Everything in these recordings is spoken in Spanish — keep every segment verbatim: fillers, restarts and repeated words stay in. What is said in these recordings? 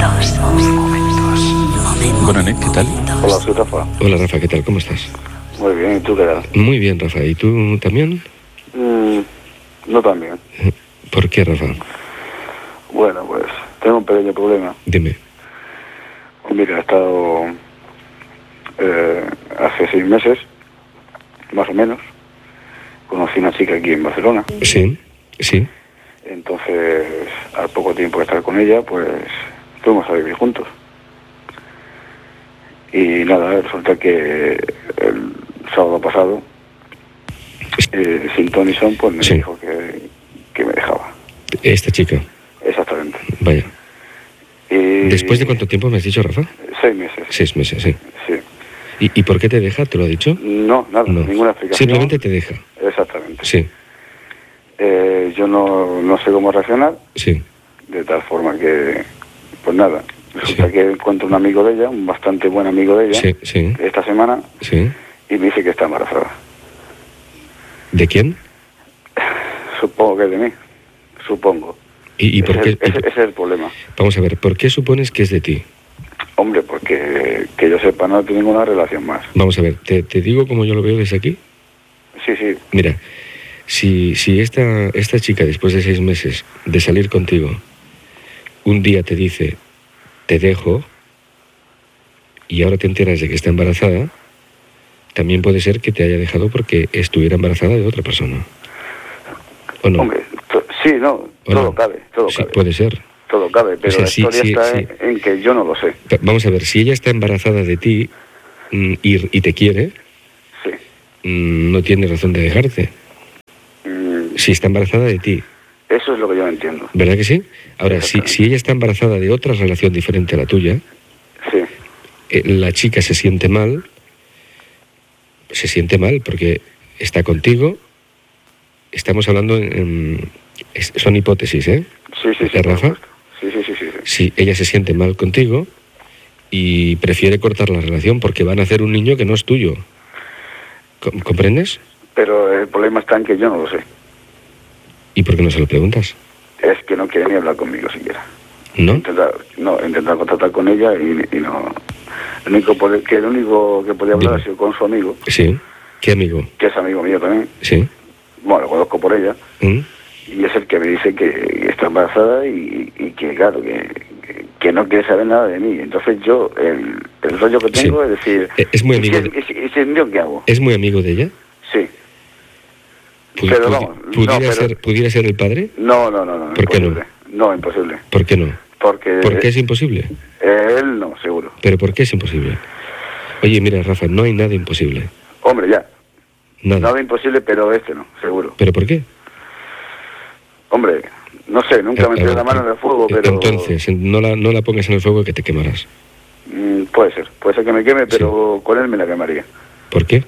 Momentos. Momentos. Bueno, Nick, ¿qué tal? Hola, soy Rafa. Hola, Rafa, ¿qué tal? ¿Cómo estás? Muy bien, ¿y tú qué tal? Muy bien, Rafa. ¿Y tú también? Mm, no tan bien. ¿Por qué, Rafa? Bueno, pues tengo un pequeño problema. Dime. Mira, he estado eh, hace seis meses, más o menos, conocí una chica aquí en Barcelona. Sí, sí. Entonces, al poco tiempo de estar con ella, pues fuimos a vivir juntos. Y nada, resulta que el sábado pasado, eh, sin ton ni son, pues me Sí. dijo que, que me dejaba. Esta chica. Exactamente. Vaya. Y ¿Después de cuánto tiempo me has dicho, Rafa? Seis meses. Seis meses, sí. Sí. ¿Y, y por qué te deja? ¿Te lo ha dicho? No, nada, No. ninguna explicación. Simplemente te deja. Exactamente. Sí, Eh, yo no, no sé cómo reaccionar, sí. de tal forma que, pues nada, resulta Sí. que encuentro un amigo de ella, un bastante buen amigo de ella, Sí, sí, esta semana, sí. y me dice que está embarazada. ¿De quién? Supongo que es de mí, supongo. ¿Y, y por ese, qué? y ese- por- ese es el problema. Vamos a ver, ¿por qué supones que es de ti? Hombre, porque que yo sepa no tengo ninguna relación más. Vamos a ver, ¿te, te digo como yo lo veo desde aquí? Sí, sí, Mira, si, si esta, esta chica, después de seis meses de salir contigo, un día te dice, te dejo, y ahora te enteras de que está embarazada, también puede ser que te haya dejado porque estuviera embarazada de otra persona. ¿O no? hombre, to- sí, no, ¿O todo no? cabe, todo Sí, cabe. puede ser. Todo cabe, pero O sea, la sí, historia sí, está sí. En, en que yo no lo sé. Pa- Vamos a ver, si ella está embarazada de ti mm, y, y te quiere, Sí. mm, no tiene razón de dejarte. Mm, Si está embarazada de ti, eso es lo que yo no entiendo. ¿verdad que sí? Ahora, si, Exactamente. si ella está embarazada de otra relación diferente a la tuya, Sí, eh, la chica se siente mal, se siente mal porque está contigo, estamos hablando, en, en- es- son hipótesis, ¿eh? sí, sí, sí. ¿Eh, por Rafa? supuesto. Sí, sí, sí, sí, sí. Si ella se siente mal contigo y prefiere cortar la relación porque van a hacer un niño que no es tuyo. ¿Com- ¿Comprendes? Pero el problema está en que yo no lo sé. ¿Y por qué no se lo preguntas? Es que no quiere ni hablar conmigo siquiera. ¿No? Intentar, no, intentar contactar con ella y, y no. El único, pode- que el único que podía hablar Dime. ha sido con su amigo, Sí. ¿Qué amigo? que es amigo mío también. Sí. Bueno, lo conozco por ella. ¿Mm? Y es el que me dice que está embarazada y, y que, claro, que, que, que no quiere saber nada de mí. Entonces yo, el, el rollo que tengo Sí. es decir... Eh, es muy ¿y si amigo es- de- ¿Y si, y si es mío, qué hago? ¿Es muy amigo de ella? Sí. Pu- Pero pudi- vamos, no, ¿Pudiera, pero- ser, ¿Pudiera ser el padre? No, no, no, no. ¿Por qué no? imposible. No, imposible. ¿Por qué no? Porque... ¿Por qué es imposible? eh, él no, seguro. ¿Pero por qué es imposible? Oye, mira, Rafa, no hay nada imposible. Hombre, ya. Nada. Nada imposible, pero este no, seguro. ¿Pero por qué? Hombre, no sé, nunca A- me a metí ver, la mano en el fuego, eh, pero... Entonces, no la, no la pongas en el fuego que te quemarás. Mm, puede ser, puede ser que me queme, pero con él me la quemaría. ¿Por qué?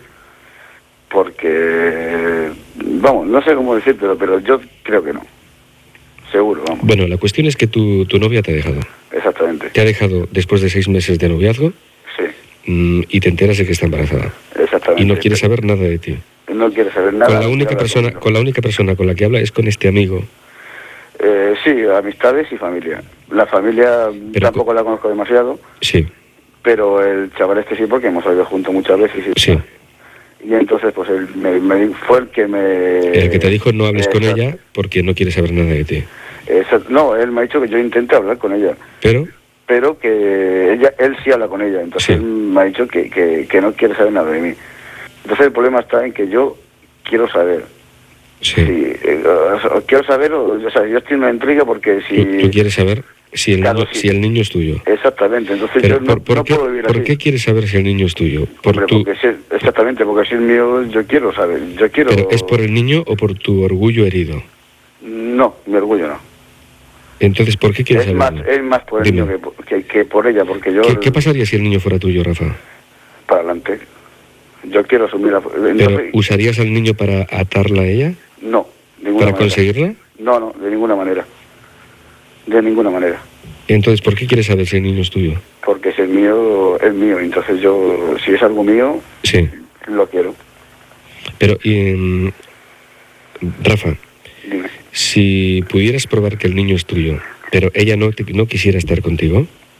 Porque, vamos, no sé cómo decírtelo, pero yo creo que no. Seguro, vamos. Bueno, la cuestión es que tu, tu novia te ha dejado. Exactamente. Te ha dejado después de seis meses de noviazgo Sí, mm, y te enteras de que está embarazada. exactamente. Y no quiere saber nada de ti. No quiere saber nada. Con la no única quiere hablar persona, conmigo. con la única persona con la que habla es con este amigo. Eh, sí, amistades y familia. La familia Pero tampoco la conozco demasiado, Sí, pero el chaval este sí, porque hemos salido juntos muchas veces. Y, sí. y entonces, pues él me, me- fue el que me... El que te dijo no hables con Exacto. ella porque no quiere saber nada de ti. Exacto. No, él me ha dicho que yo intente hablar con ella, Pero, pero que ella, él sí habla con ella. Entonces Sí. él me ha dicho que, que, que no quiere saber nada de mí. Entonces el problema está en que yo quiero saber. sí. Sí, eh, o- o quiero saber, o, o sea, yo estoy en una intriga porque si... Tú, tú quieres saber si el, Claro, niño, sí. si el niño es tuyo. Exactamente, entonces Pero, yo no, ¿por, por no qué, puedo vivir ¿por así. qué quieres saber si el niño es tuyo? Por Hombre, tu, porque si es- exactamente, porque si es mío, yo quiero saber, yo quiero... ¿Pero es por el niño o por tu orgullo herido? No, mi orgullo no. Entonces, ¿por qué quieres Es más, saberlo? es más por el Dime. niño que, por- que, que por ella, porque yo... ¿Qué, qué pasaría si el niño fuera tuyo, Rafa? Para adelante. Yo quiero asumir la... ¿Pero entonces- usarías al niño para atarla a ella? no, de ninguna ¿Para manera. conseguirla? No, no, de ninguna manera. De ninguna manera. Entonces, ¿por qué quieres saber si el niño es tuyo? Porque si es mío, es mío. Entonces yo, si es algo mío, Sí. lo quiero. Pero, y, Rafa, Dime. si pudieras probar que el niño es tuyo, pero ella no, te- no quisiera estar contigo,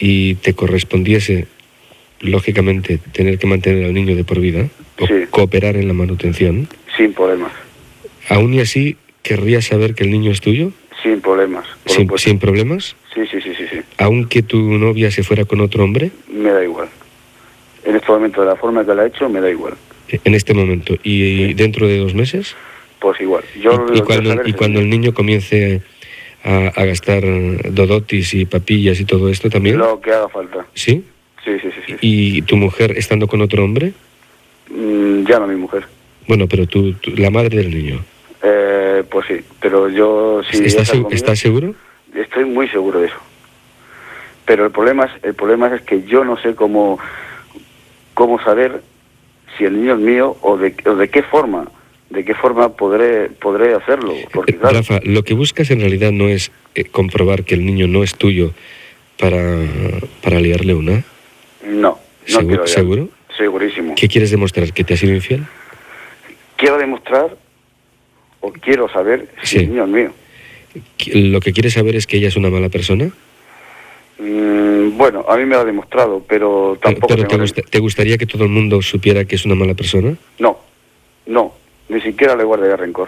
y te correspondiese, lógicamente, tener que mantener al niño de por vida, o Sí. cooperar en la manutención, Sin problemas. aún y así, ¿querrías saber que el niño es tuyo? Sin problemas. por Sin, supuesto. sin problemas, Sí, sí, sí, sí, sí. aunque tu novia se fuera con otro hombre, Me da igual. En este momento, de la forma que la he hecho, me da igual. en este momento, y Sí. dentro de dos meses, Pues igual. Yo lo y, que y quiero cuando, saber y es cuando el niño comience a, a gastar dodotis y papillas y todo esto también, lo que haga falta. ¿sí? Sí, sí, sí, sí. ¿Y tu mujer estando con otro hombre? Mm, ya no mi mujer. Bueno, pero tú, tú- la madre del niño. Eh, pues sí, pero yo sí. ¿Estás, es algo segu- mío, ¿Estás seguro? Estoy muy seguro de eso. Pero el problema es, el problema es que yo no sé cómo, cómo saber si el niño es mío o de, o de qué forma, de qué forma podré, podré hacerlo. Porque Eh, claro, Rafa, lo que buscas en realidad no es eh, comprobar que el niño no es tuyo para, para liarle una. no, no ¿Seguro- quiero ya. seguro? Segurísimo. ¿Qué quieres demostrar? ¿Que te ha sido infiel? Quiero demostrar o quiero saber si Sí. el niño es mío. ¿Qui- ¿Lo que quieres saber es que ella es una mala persona? Mm, bueno, a mí me lo ha demostrado, pero Pero, tampoco pero te, tengo... gusta- ¿te gustaría que todo el mundo supiera que es una mala persona? No, no, ni siquiera le guardaría rencor.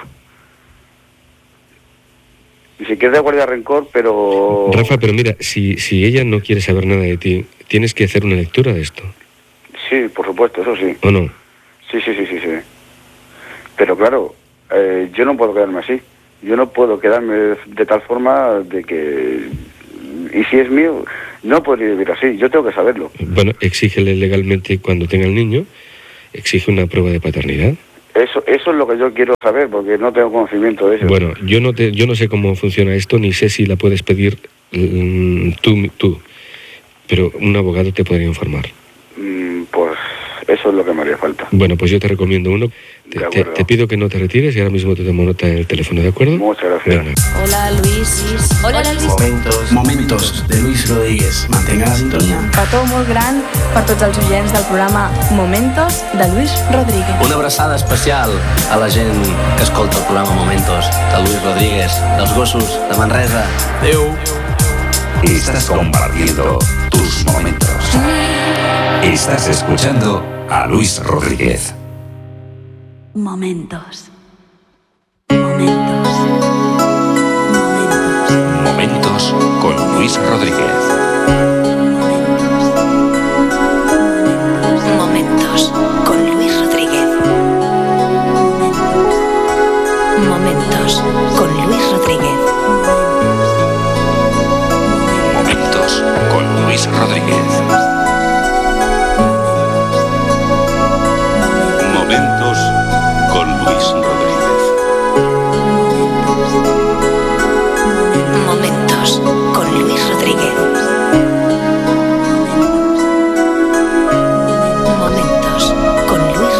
Ni siquiera le guardaría rencor, pero... Rafa, pero mira, si, si ella no quiere saber nada de ti, tienes que hacer una lectura de esto, Sí, por supuesto, eso sí. ¿o no? Sí, sí, sí, sí, sí. Pero claro, eh, yo no puedo quedarme así. Yo no puedo quedarme de, de tal forma de que... Y si es mío, no podría vivir así. Yo tengo que saberlo. Bueno, exígele legalmente cuando tenga el niño, exige una prueba de paternidad. Eso, eso es lo que yo quiero saber, porque no tengo conocimiento de eso. Bueno, yo no te, yo no sé cómo funciona esto, ni sé si la puedes pedir mm, tú, tú, pero un abogado te podría informar. Mm, pues eso es lo que me haría falta. Bueno, pues yo te recomiendo uno. Te, De te- acuerdo. te pido que no te retires y ahora mismo te tomo nota en el teléfono, ¿de acuerdo? Muchas gracias. Venga. Hola, Luis. Hola, Luis. Momentos. Momentos de Luis Rodríguez. Mantenga la sintonía. Petó molt gran per tots els oients del programa Momentos de Luis Rodríguez. Una abraçada especial a la gent que escolta el programa Momentos, de Luis Rodríguez, dels gossos, de Manresa. Adéu. Estás compartiendo tus momentos. Estás escuchando a Luis Rodríguez. Momentos. Momentos. Momentos. Momentos con Luis Rodríguez. Momentos con Luis Rodríguez. Momentos con Luis Rodríguez. Momentos con Luis Rodríguez.